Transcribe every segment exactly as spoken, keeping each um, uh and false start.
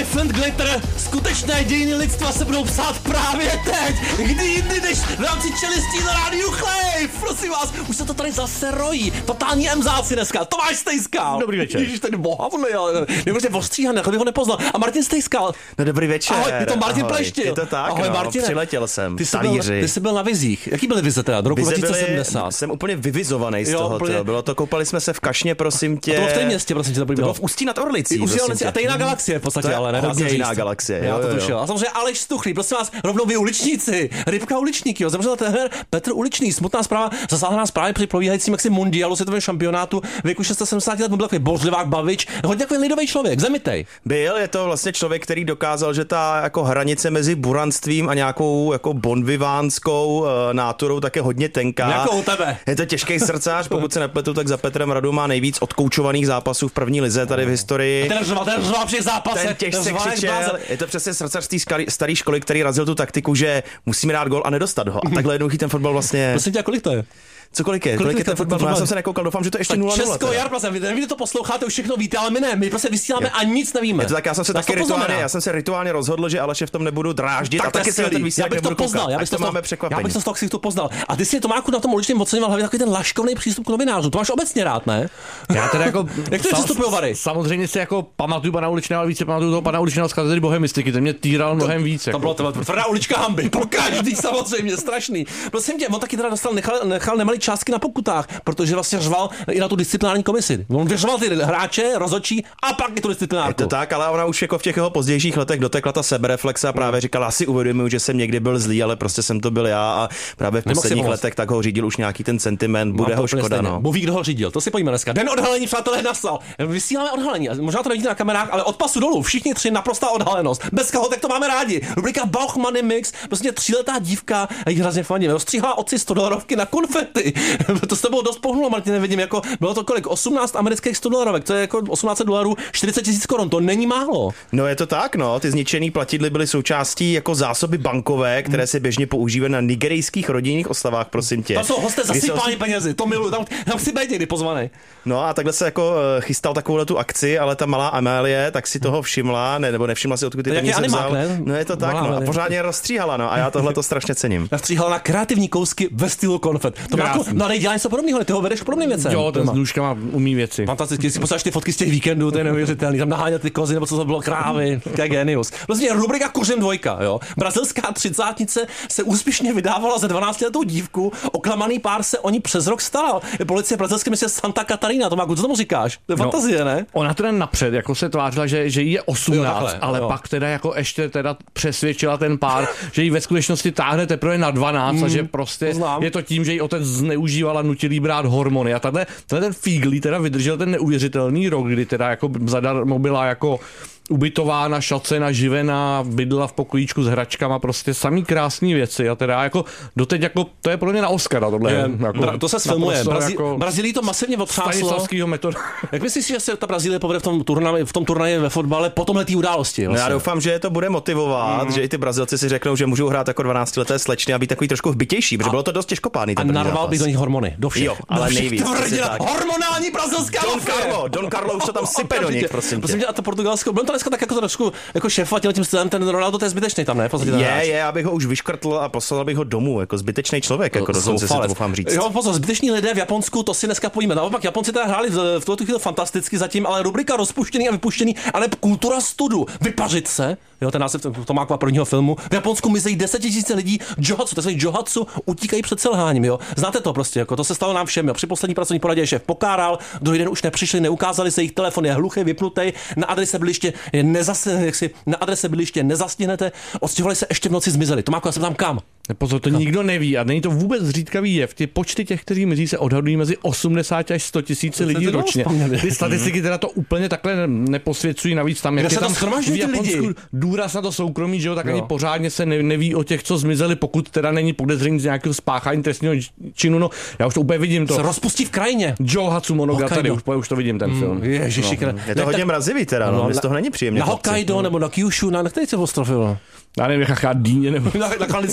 Flint Glitter, skutečné dějiny lidstva se budou psát právě teď. Kdy jindy než v rámci Čelistí na rádiu Chlejv. Prosím vás, už se to tady zase rojí. Totální emzáci dneska. Tomáš Stejskal. Dobrý večer. Ježiš, ten bohavný, ale je prostě ostříhaný, bych ho nepoznal. A Martin Stejskal. No dobrý večer. Ahoj, je to Martin Ahoj. Pleštil. Je to tak, Ahoj, no, Martine. Přiletěl jsem. Ty jsi, byl, ty jsi byl na vizích. Jaký byly vize teda? Do roku Vize dva tisíce byly, sedmdesát. jsem úplně vyvizovaný z Jo, toho. úplně. Bylo to, koupali jsme se v Kašně, prosím tě. A to bylo v té městě, prosím tě, to To bylo bylo v Ústí nad Orlicí. Už prosím je tě. a to je jiná galaxie v podstatě, To je ale ne, dá hodně se jiná říct. galaxie, Já jo, to jo, tušil. jo. A samozřejmě Aleš Stuchlý, prosím vás, rovnou vy uličníci, Rybka Uličník, jo, zemřel trenér Petr Uličný, smutná zpráva, zasáhla nás právě při probíhajícím jaksi mundialu světovém šampionátu věku šest set sedmdesát let, byl takový bořlivák bavič, hodně takový lidový člověk, zemitej. Byl, je to vlastně člověk, který dokázal, že ta jako hranice mezi buranstvím a nějakou jako bonvivánskou uh, náturou tak je hodně tenká. Jako u tebe. Je to těžký srdcář, pokud se nepletu, tak za Petrem Radu má nejvíc odkoučovaných zápasů v první lize tady v historii. Ten řval, ten řval při zápase. Ten těžce řval jak křičel, blázen. je to přesně srdcař z té staré školy, který razil tu taktiku, že musíme dát gol a nedostat ho. A takhle jednoduchý ten fotbal vlastně. Prosím tě, kolik to je? Co kolik je? Kolik je ten fotbal? Já jsem se nekoukal, doufám, že to ještě nula nula. Česko, Jar, prosím, vy nevíte, to posloucháte, už všechno víte, ale my ne, my prostě vysíláme a nic nevíme. Je to tak, já jsem se Tak taky to poznamená. rituálně, já jsem se rituálně rozhodl, že Aleše v tom nebudu dráždit Tak a to je taky se na ten skvělý. Já výsledek bych to nebudu poznal, koukat. já bych Ať to to máme překvapení. Já bych to z toho ksichtu poznal. A ty si Tomáku na tom uličném oceňoval hlavně takový ten laškovný přístup k novinářům. To máš obecně rád, ne? Já teda jako... Jak to je přistupují Vary? Samozřejmě si jako pamatuju pana Uličného, ale více pamatuju toho pana Uličného z katedry bohemistiky, ten mě týral mnohem víc. To Jako. bylo to tvrdá ulička hanby, pro každý samozřejmě, strašný. Prosím tě, on taky teda dostal, nechal, nechal nemalý částky na pokutách, protože vlastně řval i na tu disciplinární komisi. On vyřval ty hráče, rozhodčí a pak i tu disciplinárku. Je to tak, ale ona už jako v těch jeho pozdějších letech dotekla ta sebereflexe a právě říkala, asi uvědomuji, že jsem někdy byl zlý, ale prostě jsem to byl já a právě v Nemohl si posledních pomoct. letech tak ho řídil už nějaký ten sentiment, bude Mám to ho úplně škoda, stejně. no. Bůh ví, kdo ho řídil. To si pojďme dneska. Den odhalení, přátelé, nastal. Vysíláme odhalení. Možná to nevidíte na kamerách, ale od pasu dolů. Všichni tři naprostá odhalenost. Bez kalhotek to máme rádi. Rubrika Bauch Money Mix. Prostě tříletá dívka a jí hrozně fandím. Rozstříhala otci sto dolarovky na konfety. To s tebou dost pohnulo, Martin, nevidím, jako bylo to kolik? osmnáct amerických sto dolarovek. To je jako osmnáct set dolarů, čtyřicet tisíc korun. To není málo. No je to tak, no. Ty zničený platidly byly součástí jako zásoby bankové, které se běžně používají na nigerijských rodinných oslavách, prosím tě. Tam jsou hosté Kdy se- zasypání penězi. To miluju. Tam, tam si být někdy pozvaný. No a takhle se jako eh, chystal takovou tu akci, ale ta malá Amélie tak si toho všimla, ne, nebo nevšimla si, odkud ty To je peníze jaký animák, vzal. ne? No je to tak, Malá no. A Amélie. pořádně je rozstříhala, no. A já tohle to strašně cením. Nastříhala na kreativní kousky ve stylu konfet. To má jako, Krásný. no dělá něco podobného, ty ho vedeš k podobným věcem. Jo, ten s nůžkama umí věci. Fantasticky, když si posláš ty fotky z těch víkendů, to je neuvěřitelný. Tam nahánět ty kozy, nebo co to bylo, krávy, to je genius. Vlastně rubrika Kuřím dvojka, jo. Brazilská třicátnice se úspěšně vydávala za dvanáctiletou dívku, oklamaný pár se o ní přes rok staral. Policie brazilské městě Santa Catarina, to má, co tomu říkáš? To je No. fantazie, ne? Ona teda napřed jako se tvářila, že, že jí je osmnáct, Jo, takhle, ale jo. pak teda jako ještě teda přesvědčila ten pár, že jí ve skutečnosti táhne teprve na dvanáct mm, a že prostě to znám. je to tím, že jí otec zneužívala, nutilý brát hormony. A tahle, tenhle ten Fíglý teda vydržel ten neuvěřitelný rok, kdy teda jako zadarmo byla jako ubytována, šacena, živena, bydla v pokojíčku s hračkama, prostě samý krásný věci a teda jako doteď jako, to je pro mě na Oscara tohle. Je, jako, Bra- to se sfilmuje. naprosto Brazi- jako Brazílii to masivně otřáslo. Stanislavskýho metoda. Jak myslíš, že se ta Brazílie povede v tom turnaji, v tom turnaji ve fotbale po tomhle té události? No Vlastně? já doufám, že je to bude motivovat, Mhm. že i ty Brazilci si řeknou, že můžou hrát jako dvanáctileté slečny a být takový trošku hbitější, protože bylo to dost těžkopádný. A ten první narval zápas. bych do nich hormony. Do všech. Jo, ale do všech nejvíc, tvrdě, přesně tak. hormonální brazilská Don mafie. Carlo, Don Carlo už to tam sype do nich, prosím Prosím tě. tě, a to Portugalsko, bylo to dneska tak jako to trošku jako šéfovatel tím stylem, ten Ronaldo, to je zbytečný tam, ne? V podstatě ten Je, hráč. je, abych ho už vyškrtl a poslal bych ho domů, jako zbytečný člověk, jako dokonce si to Zoufalec. doufám říct. Jo, pozor, zbyteční lidé v Japonsku, to si dneska povíme. Naopak, Japonci teda hráli v, v tuto chvíli fantasticky zatím, ale rubrika rozpuštěný a vypuštěný, ale kultura studu, vypařit se, jo, ten název Tomákova prvního filmu. V Japonsku mizejí desetitisíce lidí, johatsu, to johatsu, utíkají před selháním, jo. Znáte to prostě, jako to se stalo nám všem, jo. Při poslední pracovní poradě šéf pokáral, druhý den už nepřišli, neukázali se, jejich telefon je hluchý, vypnutý, na adrese bydliště nezas, jak si, na adrese bydliště nezastihnete, odstěhovali se ještě v noci, zmizeli. Tomáku, já se ptám kam? Pozor, to nikdo neví a není to vůbec zřídkavý jev. Ty počty těch, kteří mizí, se odhadují mezi osmdesát až sto tisíc lidí to ročně. dost, Ty statistiky teda to úplně takhle neposvěcují, navíc tam, jak Kde je se to tam shromažďují v ty lidi? Japonsku důraz na to soukromí, že jo, tak Jo. ani pořádně se ne, neví o těch, co zmizeli, pokud teda není podezření z nějakého spáchání trestního činu. No, já už to úplně vidím to. Se rozpustí v krajině. Joe Hatsumonogatari, Hokkaido. už, už to vidím ten film. Ježiši, No. Je to hodně mrazivý teda, no, No, z toho není příjemně. Na chlapci. Hokkaido nebo na Kyushu, na který se ostrov, jo? Já nevím, jaká dýně nebo... Na, na Kalinská dyně.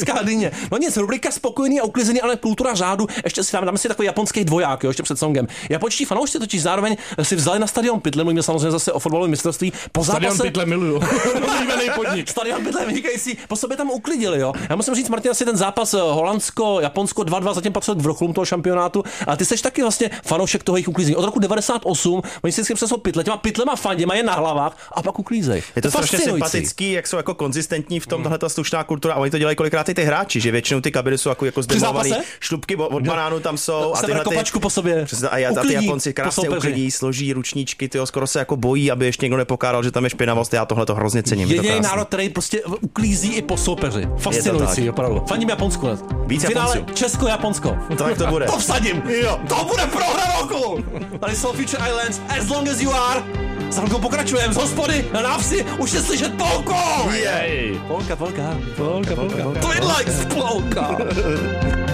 přesně. No nic, rubrika spokojený a uklizený, ale kultura řádu. Ještě si dáme, dáme si takový japonský dvoják, jo, ještě před songem. Japonští fanoušci totiž zároveň si vzali na stadion Pytle, mluvíme samozřejmě zase o fotbalovém mistrovství. Po Stadion zápase... Pytle miluju. Oblíbený podnik. Stadion Pytle vynikající, po sobě tam uklidili, jo. Já musím říct, Martin, asi ten zápas Holandsko, Japonsko dva dva zatím patřil k vrcholům toho šampionátu, ale ty jsi taky vlastně fanoušek toho jejich uklízení. Od roku devadesát osm oni si přesou pytle, těma pytlema fandě mají na hlavách a pak uklízejí. Je to, to strašně sympatický, jak jsou jako konzistentní v tom tahle ta slušná kultura a oni to dělají kolikrát i ty hráči, že většinou ty kabiny jsou jako, jako zdemolovaný, šlupky od banánu tam jsou a tyhle kopačku po sobě. Přesně, a, a ty Japonci krásně uklidí, složí ručníčky, tyjo, skoro se jako bojí, aby ještě někdo nepokáral, že tam je špinavost. Já tohle to hrozně cením. Jediný národ, který prostě uklízí i po soupeři. Fascinující, opravdu. Fandím Japonsku. Víc finále Česko-Japonsko. Tak to bude. To vsadím. Jo. To bude prohra roku. Tady jsou Future Islands, As Long As You Are. Za chvilkou pokračujeme z hospody na návsi, už je slyšet polkou. Jej. Polka, polka. Polka, polka. Twin Lights, polka.